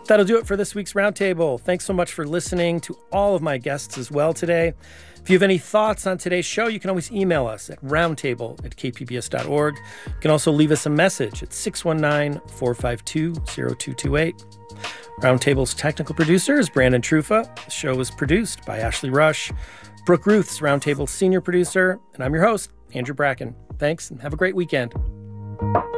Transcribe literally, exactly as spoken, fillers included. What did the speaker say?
That'll do it for this week's Roundtable. Thanks so much for listening to all of my guests as well today. If you have any thoughts on today's show, you can always email us at roundtable at k p b s dot org. You can also leave us a message at six one nine, four five two, zero two two eight. Roundtable's technical producer is Brandon Trufa. The show was produced by Ashley Rush. Brooke Ruth's Roundtable's senior producer. And I'm your host, Andrew Bracken. Thanks, and have a great weekend.